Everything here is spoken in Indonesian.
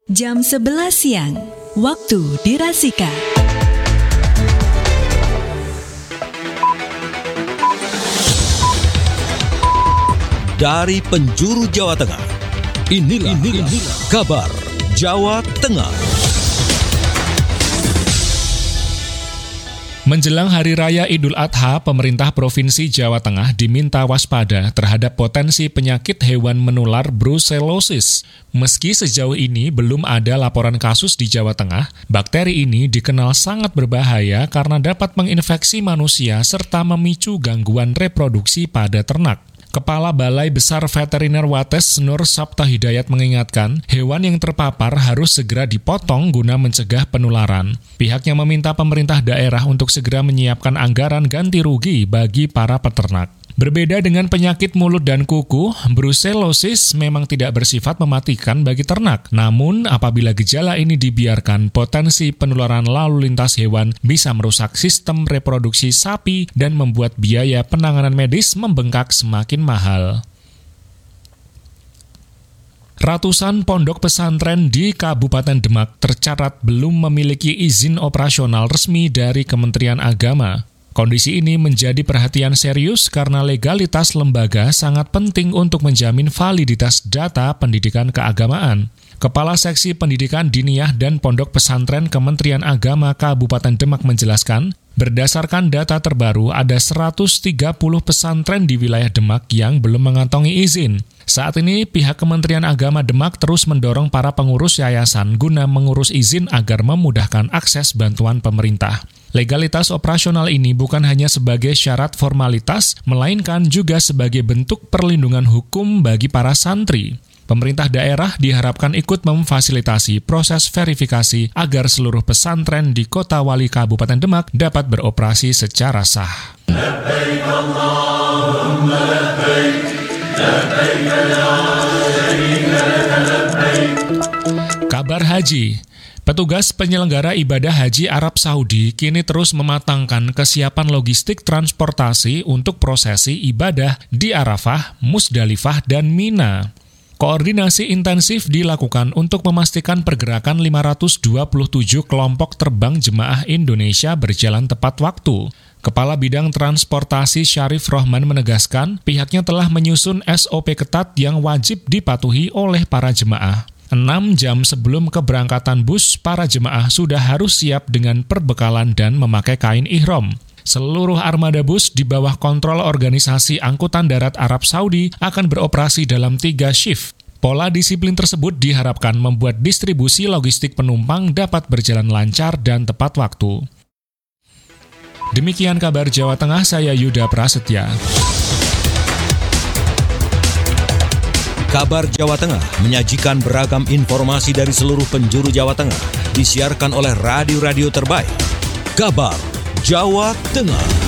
Jam 11 siang, waktu di Rasika. Dari penjuru Jawa Tengah, inilah kabar Jawa Tengah. Menjelang Hari Raya Idul Adha, pemerintah Provinsi Jawa Tengah diminta waspada terhadap potensi penyakit hewan menular brucellosis. Meski sejauh ini belum ada laporan kasus di Jawa Tengah, bakteri ini dikenal sangat berbahaya karena dapat menginfeksi manusia serta memicu gangguan reproduksi pada ternak. Kepala Balai Besar Veteriner Wates Nur Sabta Hidayat mengingatkan, hewan yang terpapar harus segera dipotong guna mencegah penularan. Pihaknya meminta pemerintah daerah untuk segera menyiapkan anggaran ganti rugi bagi para peternak. Berbeda dengan penyakit mulut dan kuku, brucellosis memang tidak bersifat mematikan bagi ternak. Namun, apabila gejala ini dibiarkan, potensi penularan lalu lintas hewan bisa merusak sistem reproduksi sapi dan membuat biaya penanganan medis membengkak semakin mahal. Ratusan pondok pesantren di Kabupaten Demak tercatat belum memiliki izin operasional resmi dari Kementerian Agama. Kondisi ini menjadi perhatian serius karena legalitas lembaga sangat penting untuk menjamin validitas data pendidikan keagamaan. Kepala Seksi Pendidikan Diniyah dan Pondok Pesantren Kementerian Agama Kabupaten Demak menjelaskan, berdasarkan data terbaru ada 130 pesantren di wilayah Demak yang belum mengantongi izin. Saat ini, pihak Kementerian Agama Demak terus mendorong para pengurus yayasan guna mengurus izin agar memudahkan akses bantuan pemerintah. Legalitas operasional ini bukan hanya sebagai syarat formalitas, melainkan juga sebagai bentuk perlindungan hukum bagi para santri. Pemerintah daerah diharapkan ikut memfasilitasi proses verifikasi agar seluruh pesantren di Kota Wali Kabupaten Demak dapat beroperasi secara sah. Labbaik Allahumma labbaik, labbaik la syarika laka labbaik. Kabar haji. Petugas penyelenggara ibadah haji Arab Saudi kini terus mematangkan kesiapan logistik transportasi untuk prosesi ibadah di Arafah, Musdalifah, dan Mina. Koordinasi intensif dilakukan untuk memastikan pergerakan 527 kelompok terbang jemaah Indonesia berjalan tepat waktu. Kepala Bidang Transportasi Syarif Rohman menegaskan, pihaknya telah menyusun SOP ketat yang wajib dipatuhi oleh para jemaah. 6 jam sebelum keberangkatan bus, para jemaah sudah harus siap dengan perbekalan dan memakai kain ihram. Seluruh armada bus di bawah kontrol Organisasi Angkutan Darat Arab Saudi akan beroperasi dalam 3 shift. Pola disiplin tersebut diharapkan membuat distribusi logistik penumpang dapat berjalan lancar dan tepat waktu. Demikian kabar Jawa Tengah, saya Yuda Prasetya. Kabar Jawa Tengah menyajikan beragam informasi dari seluruh penjuru Jawa Tengah, disiarkan oleh radio-radio terbaik. Kabar Jawa Tengah.